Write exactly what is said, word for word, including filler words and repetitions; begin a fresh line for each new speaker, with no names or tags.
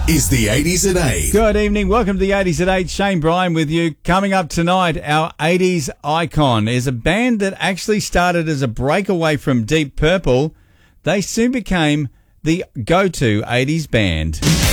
is the eighties at eight.
Good evening. Welcome to the eighties at eight. Shane Bryan with you. Coming up tonight, our eighties icon is a band that actually started as a breakaway from Deep Purple. They soon became the go-to eighties band.